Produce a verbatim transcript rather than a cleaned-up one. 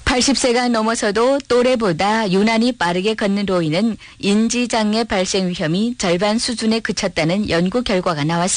팔십 세가 넘어서도 또래보다 유난히 빠르게 걷는 노인은 인지장애 발생 위험이 절반 수준에 그쳤다는 연구 결과가 나왔습니다.